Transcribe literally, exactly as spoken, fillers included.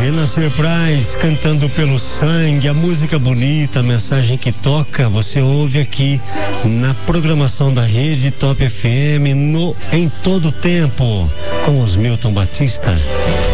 Renascer Price cantando Pelo Sangue, a música bonita, a mensagem que toca, você ouve aqui na programação da Rede Top F M no Em Todo Tempo, com os Milton Batista.